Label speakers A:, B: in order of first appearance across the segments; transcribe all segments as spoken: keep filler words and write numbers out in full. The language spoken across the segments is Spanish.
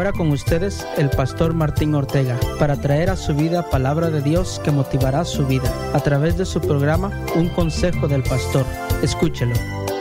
A: ahora con ustedes el pastor Martín Ortega, para traer a su vida palabra de Dios que motivará su vida, a través de su programa Un Consejo del Pastor. Escúchelo.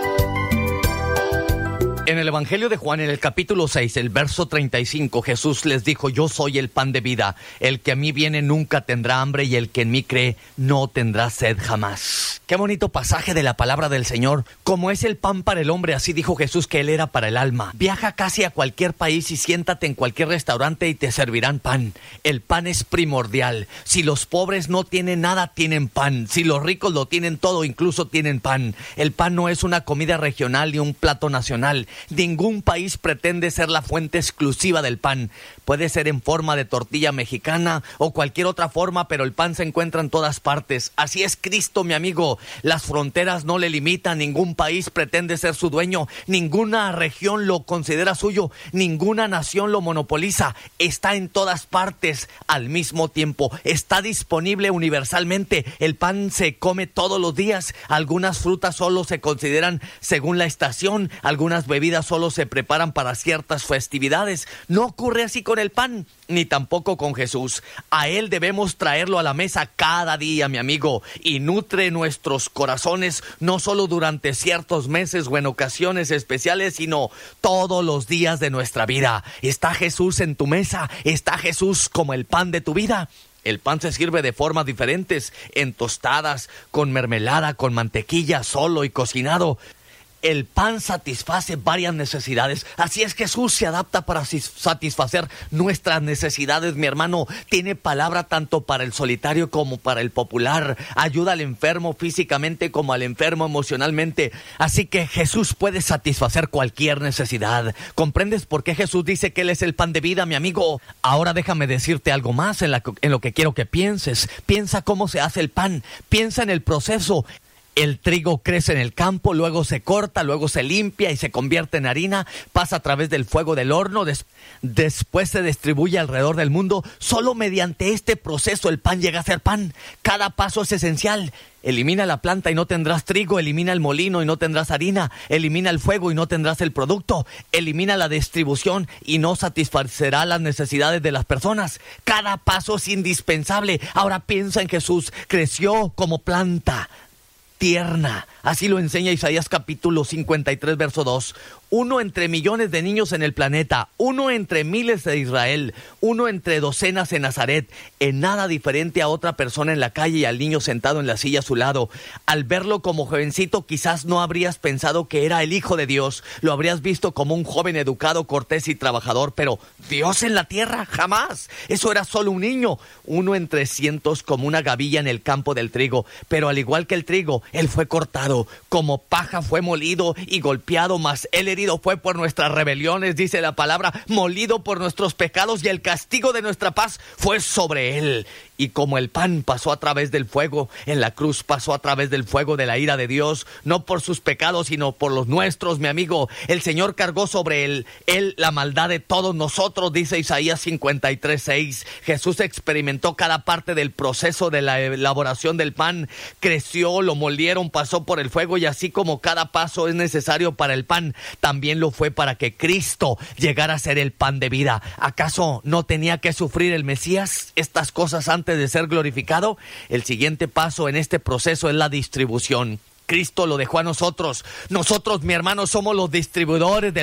B: En el Evangelio de Juan, en el capítulo seis, el verso treinta y cinco, Jesús les dijo: yo soy el pan de vida, el que a mí viene nunca tendrá hambre, y el que en mí cree no tendrá sed jamás. Qué bonito pasaje de la palabra del Señor. Como es el pan para el hombre, así dijo Jesús que Él era para el alma. Viaja casi a cualquier país y siéntate en cualquier restaurante y te servirán pan. El pan es primordial. Si los pobres no tienen nada, tienen pan. Si los ricos lo tienen todo, incluso tienen pan. El pan no es una comida regional ni un plato nacional. Ningún país pretende ser la fuente exclusiva del pan. Puede ser en forma de tortilla mexicana o cualquier otra forma, pero el pan se encuentra en todas partes. Así es Cristo, mi amigo. Las fronteras no le limitan. Ningún país pretende ser su dueño. Ninguna región lo considera suyo. Ninguna nación lo monopoliza. Está en todas partes al mismo tiempo. Está disponible universalmente. El pan se come todos los días. Algunas frutas solo se consideran según la estación. Algunas bebidas solo se preparan para ciertas festividades. No ocurre así con el pan, ni tampoco con Jesús. A Él debemos traerlo a la mesa cada día, mi amigo, y nutre nuestros corazones, no solo durante ciertos meses o en ocasiones especiales, sino todos los días de nuestra vida. ¿Está Jesús en tu mesa? ¿Está Jesús como el pan de tu vida? El pan se sirve de formas diferentes, en tostadas, con mermelada, con mantequilla, solo y cocinado. El pan satisface varias necesidades. Así es, Jesús se adapta para satisfacer nuestras necesidades, mi hermano. Tiene palabra tanto para el solitario como para el popular. Ayuda al enfermo físicamente como al enfermo emocionalmente. Así que Jesús puede satisfacer cualquier necesidad. ¿Comprendes por qué Jesús dice que Él es el pan de vida, mi amigo? Ahora déjame decirte algo más en, la, en lo que quiero que pienses. Piensa cómo se hace el pan. Piensa en el proceso. El trigo crece en el campo, luego se corta, luego se limpia y se convierte en harina, pasa a través del fuego del horno, des- después se distribuye alrededor del mundo. Solo mediante este proceso el pan llega a ser pan. Cada paso es esencial. Elimina la planta y no tendrás trigo, elimina el molino y no tendrás harina, elimina el fuego y no tendrás el producto, elimina la distribución y no satisfacerá las necesidades de las personas. Cada paso es indispensable. Ahora piensa en Jesús. Creció como planta tierna. Así lo enseña Isaías capítulo cincuenta y tres, verso dos. Uno entre millones de niños en el planeta, uno entre miles de Israel, uno entre docenas en Nazaret, en nada diferente a otra persona en la calle y al niño sentado en la silla a su lado. Al verlo como jovencito, quizás no habrías pensado que era el Hijo de Dios. Lo habrías visto como un joven educado, cortés y trabajador, pero Dios en la tierra, jamás. Eso era solo un niño, uno entre cientos, como una gavilla en el campo del trigo. Pero al igual que el trigo, Él fue cortado, como paja fue molido y golpeado, mas Él herido fue por nuestras rebeliones, dice la palabra, molido por nuestros pecados, y el castigo de nuestra paz fue sobre Él. Y como el pan pasó a través del fuego, en la cruz pasó a través del fuego de la ira de Dios, no por sus pecados, sino por los nuestros, mi amigo. El Señor cargó sobre él, él la maldad de todos nosotros, dice Isaías cincuenta y tres, seis. Jesús experimentó cada parte del proceso de la elaboración del pan. Creció, lo molieron, pasó por el fuego, y así como cada paso es necesario para el pan, también lo fue para que Cristo llegara a ser el pan de vida. ¿Acaso no tenía que sufrir el Mesías estas cosas antes de ser glorificado? El siguiente paso en este proceso es la distribución. Cristo lo dejó a nosotros. Nosotros, mi hermano, somos los distribuidores del